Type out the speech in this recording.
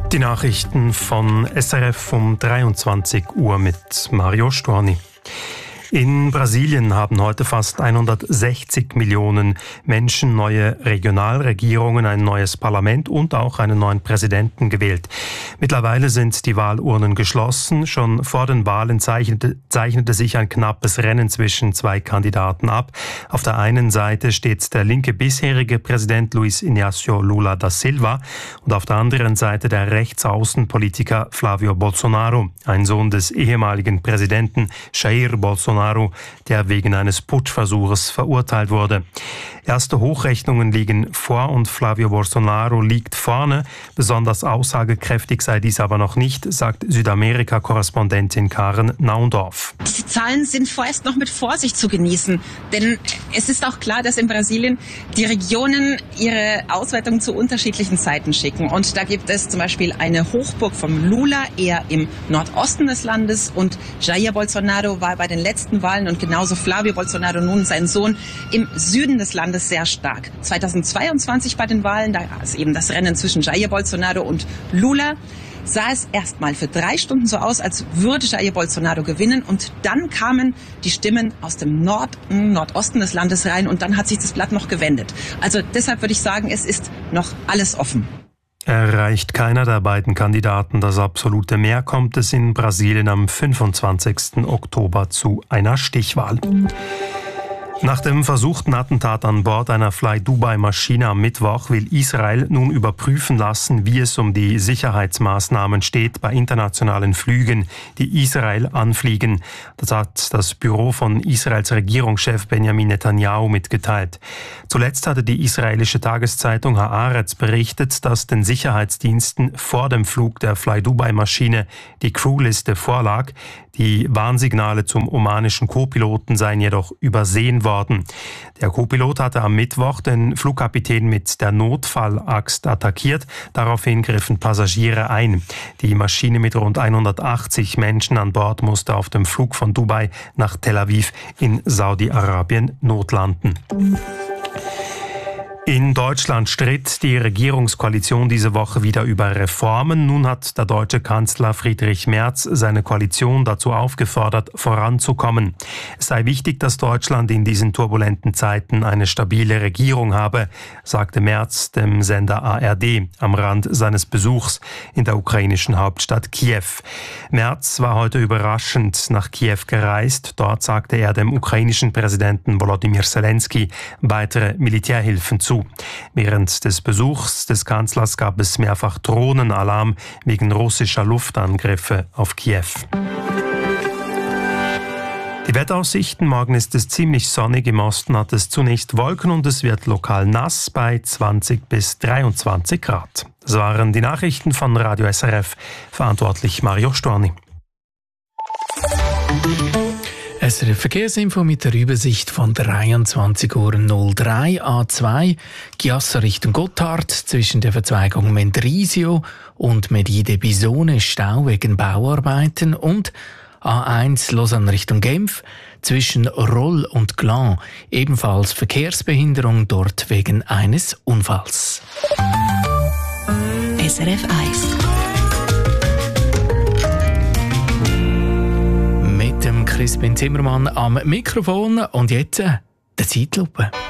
Die Nachrichten von SRF um 23 Uhr mit Mario Storni. In Brasilien haben heute fast 160 Millionen Menschen neue Regionalregierungen, ein neues Parlament und auch einen neuen Präsidenten gewählt. Mittlerweile sind die Wahlurnen geschlossen. Schon vor den Wahlen zeichnete sich ein knappes Rennen zwischen zwei Kandidaten ab. Auf der einen Seite steht der linke bisherige Präsident Luiz Inácio Lula da Silva und auf der anderen Seite der Rechtsaußenpolitiker Flávio Bolsonaro, ein Sohn des ehemaligen Präsidenten Jair Bolsonaro, der wegen eines Putschversuches verurteilt wurde. Erste Hochrechnungen liegen vor und Flávio Bolsonaro liegt vorne. Besonders aussagekräftig sei dies aber noch nicht, sagt Südamerika-Korrespondentin Karen Naundorf. Diese Zahlen sind vorerst noch mit Vorsicht zu genießen, denn es ist auch klar, dass in Brasilien die Regionen ihre Auswertungen zu unterschiedlichen Zeiten schicken. Und da gibt es zum Beispiel eine Hochburg vom Lula eher im Nordosten des Landes und Jair Bolsonaro war bei den letzten Wahlen und genauso Flávio Bolsonaro, nun sein Sohn, im Süden des Landes sehr stark. 2022 bei den Wahlen, da ist eben das Rennen zwischen Jair Bolsonaro und Lula, sah es erstmal für 3 Stunden so aus, als würde Jair Bolsonaro gewinnen und dann kamen die Stimmen aus dem Nordosten des Landes rein und dann hat sich das Blatt noch gewendet. Also deshalb würde ich sagen, es ist noch alles offen. Erreicht keiner der beiden Kandidaten das absolute Mehr, kommt es in Brasilien am 25. Oktober zu einer Stichwahl. Nach dem versuchten Attentat an Bord einer Fly-Dubai-Maschine am Mittwoch will Israel nun überprüfen lassen, wie es um die Sicherheitsmaßnahmen steht bei internationalen Flügen, die Israel anfliegen. Das hat das Büro von Israels Regierungschef Benjamin Netanyahu mitgeteilt. Zuletzt hatte die israelische Tageszeitung Haaretz berichtet, dass den Sicherheitsdiensten vor dem Flug der Fly-Dubai-Maschine die Crewliste vorlag. Die Warnsignale zum omanischen Co-Piloten seien jedoch übersehen worden. Der Co-Pilot hatte am Mittwoch den Flugkapitän mit der Notfallaxt attackiert. Daraufhin griffen Passagiere ein. Die Maschine mit rund 180 Menschen an Bord musste auf dem Flug von Dubai nach Tel Aviv in Saudi-Arabien notlanden. In Deutschland stritt die Regierungskoalition diese Woche wieder über Reformen. Nun hat der deutsche Kanzler Friedrich Merz seine Koalition dazu aufgefordert, voranzukommen. Es sei wichtig, dass Deutschland in diesen turbulenten Zeiten eine stabile Regierung habe, sagte Merz dem Sender ARD am Rand seines Besuchs in der ukrainischen Hauptstadt Kiew. Merz war heute überraschend nach Kiew gereist. Dort sagte er dem ukrainischen Präsidenten Volodymyr Zelensky weitere Militärhilfen zu. Während des Besuchs des Kanzlers gab es mehrfach Drohnenalarm wegen russischer Luftangriffe auf Kiew. Die Wetteraussichten: Morgen ist es ziemlich sonnig, im Osten hat es zunächst Wolken und es wird lokal nass bei 20 bis 23 Grad. Das waren die Nachrichten von Radio SRF, verantwortlich Mario Storni. SRF Verkehrsinfo mit der Übersicht von 23:03 Uhr. A2 Chiasso Richtung Gotthard zwischen der Verzweigung Mendrisio und Medide Bisone Stau wegen Bauarbeiten und A1 Lausanne Richtung Genf zwischen Roll und Gland ebenfalls Verkehrsbehinderung dort wegen eines Unfalls. SRF 1 Mit dem Crispin Zimmermann am Mikrofon und jetzt der Zeitlupe.